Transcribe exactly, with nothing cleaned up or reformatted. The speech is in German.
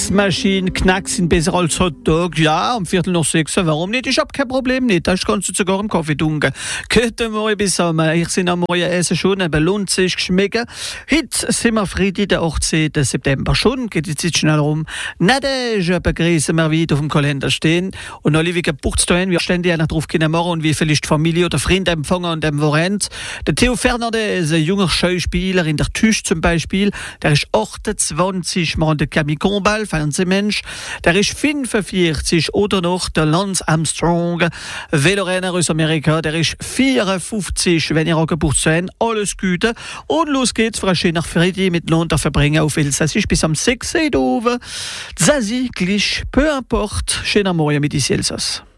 Eismaschine, Knacks sind besser als Hotdog. Ja, um Viertel nach sechs, warum nicht? Ich hab kein Problem nicht. Das kannst du sogar im Kaffee trinken. Guten Morgen bis Sommer. Ich bin am Morgen essen schon, aber lohnt sich geschmecken. Heute sind wir Freitag, der achtzehnten September. Schon geht die Zeit schnell rum. Nadege begrüßen wir wieder auf dem Kalender stehen. Und alle wie Geburtstag, wir stehen ja noch drauf gehen morgen und wie vielleicht Familie oder Freunde empfangen und dem Vorrent. Der Theo Fernandez, ein junger Schauspieler in der Tisch zum Beispiel, der ist achtundzwanzig, mal der Camille Combal, Fernsehmensch, der ist fünfundvierzig, oder noch der Lance Armstrong, Velorenner aus Amerika, der ist vierundfünfzig, wenn ihr auch Geburtstag habt. Alles Gute. Und los geht's für ein schöner Freitag miteinander verbringen auf Elsassisch bis am sechs Uhr oben. Zazi, gleich, peu importe, schöner Morgen mit Elsass.